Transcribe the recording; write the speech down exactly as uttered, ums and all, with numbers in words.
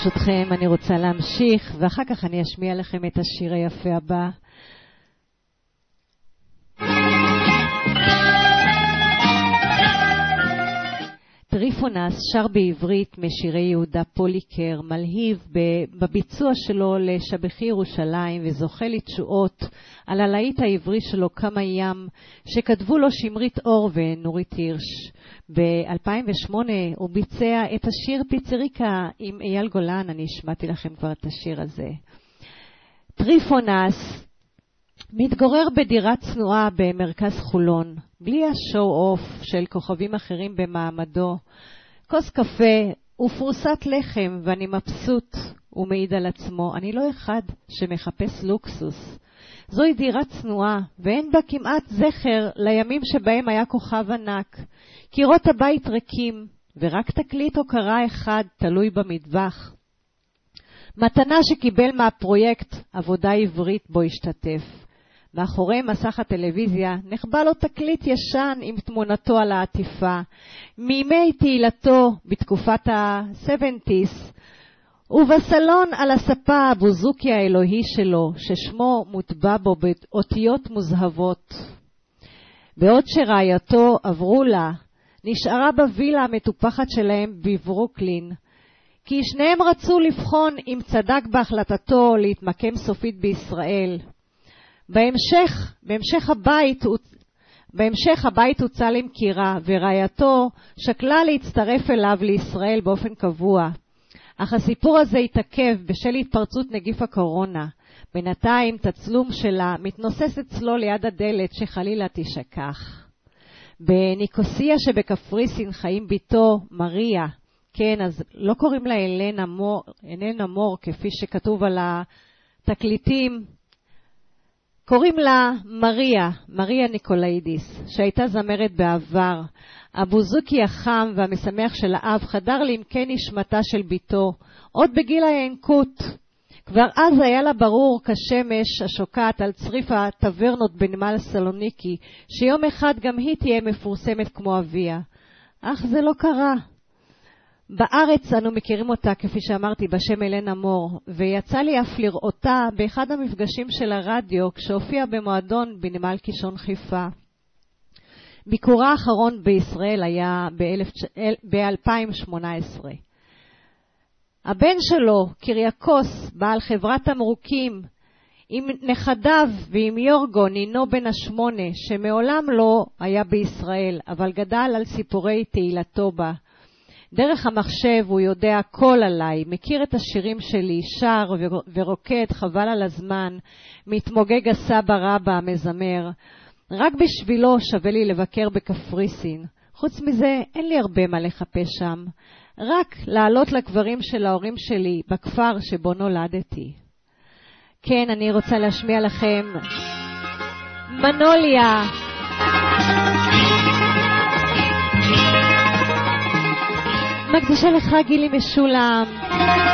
ברשותכם אני רוצה להמשיך, ואחר כך אני אשמיע לכם את השיר היפה הבא. טריפונס שר בעברית משירי יהודה פוליקר, מלהיב בביצוע שלו לשבחי ירושלים וזוכה לתשואות על הלהיט העברי שלו כמה ים, שכתבו לו שמרית אור ונורית הירש. ב-אלפיים ושמונה הוא ביצע את השיר פיצריקה עם אייל גולן, אני השמעתי לכם כבר את השיר הזה. טריפונס מתגורר בדירה צנועה במרכז חולון, בלי השואו אוף של כוכבים אחרים במעמדו. כוס קפה ופרוסת לחם ואני מבסוט, הוא מעיד על עצמו. אני לא אחד שמחפש לוקסוס. זוהי דירה צנועה ואין בה כמעט זכר לימים שבהם היה כוכב ענק. קירות הבית ריקים ורק תקליט הוקרה אחד תלוי במטבח. מתנה שקיבל מהפרויקט עבודה עברית בו השתתף. מאחורי מסך הטלוויזיה נחבא לו תקליט ישן עם תמונתו על העטיפה, מימי תהילתו בתקופת ה-שבעים, ובסלון על הספה הבוזוקי האלוהי שלו, ששמו מוטבע בו באותיות מוזהבות. בעוד שרעייתו עברו לה, נשארה בווילה המטופחת שלהם בברוקלין, כי שניהם רצו לבחון אם צדק בהחלטתו להתמקם סופית בישראל. בהמשך, בהמשך הבית, בהמשך הבית הוצא למכירה, ורעייתו שקלה להצטרף אליו לישראל באופן קבוע. אך הסיפור הזה התעכב בשל התפרצות נגיף הקורונה. בינתיים תצלום שלה מתנוסס אצלו ליד הדלת שחלילה תשכח. בניקוסיה שבקפריסין חיים ביתו מריה. כן, אז לא קוראים לה אלנה מור, אלנה מור כפי שכתוב על התקליטים. קוראים לה מריה, מריה ניקולאידיס, שהייתה זמרת בעבר. הבוזוקי החם והמשמח של האב חדר לעמקי נשמתה של ביתו, עוד בגיל הינקות. כבר אז היה לה ברור כשמש השוקעת על צריף הטברנות בנמל סלוניקי, שיום אחד גם היא תהיה מפורסמת כמו אביה. אך זה לא קרה. בארץ אנו מכירים אותה, כפי שאמרתי, בשם אלנה מור, ויצא לי אף לראותה באחד המפגשים של הרדיו, כשהופיע במועדון בנמל קישון חיפה. ביקורה האחרון בישראל היה ב-אלפיים ושמונה עשרה. הבן שלו, קיריאקוס, בעל חברת תמרוקים, עם נכדיו ועם יורגו, נינו בן השמונה, שמעולם לא היה בישראל, אבל גדל על סיפורי תהילתו בה. דרך המחשב הוא יודע הכל עליי, מכיר את השירים שלי, שר ורוקד, חבל על הזמן, מתמוגג הסבא רבא המזמר. רק בשבילו שווה לי לבקר בקפריסין. חוץ מזה, אין לי הרבה מה לחפש שם. רק לעלות לקברים של ההורים שלי בכפר שבו נולדתי. כן, אני רוצה להשמיע לכם מנוליה. מקדישה לך גילי משולם.